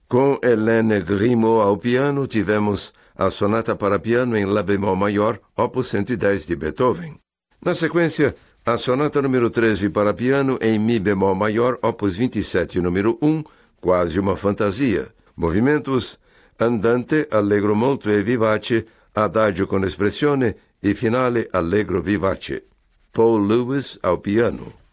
Com Hélène Grimaud ao piano, tivemos a Sonata para Piano em Lá bemol maior, opus 110 de Beethoven. Na sequência, a Sonata número 13 para piano em Mi bemol maior, opus 27, número 1, Quase uma Fantasia. Movimentos Andante, Allegro molto e vivace, Adagio con espressione e Finale, Allegro vivace. Paul Lewis ao piano.